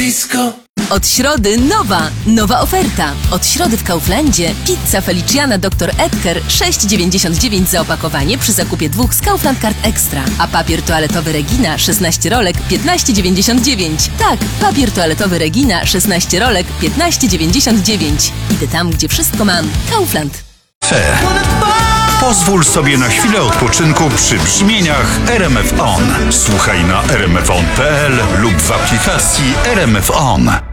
blisko. Od środy nowa oferta. Od środy w Kauflandzie pizza Feliciana Dr. Edgar 6,99 za opakowanie przy zakupie 2 z Kaufland Card Extra. A papier toaletowy Regina 16 rolek 15,99. Tak, papier toaletowy Regina 16 rolek 15,99. Idę tam, gdzie wszystko mam. Kaufland. Pozwól sobie na chwilę odpoczynku przy brzmieniach RMF On. Słuchaj na rmfon.pl lub w aplikacji RMF On.